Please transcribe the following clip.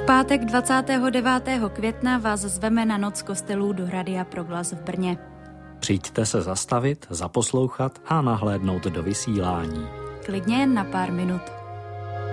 pátek 29. května vás zveme na noc kostelů do Radia Proglas v Brně. Přijďte se zastavit, zaposlouchat a nahlédnout do vysílání. Klidně jen na pár minut.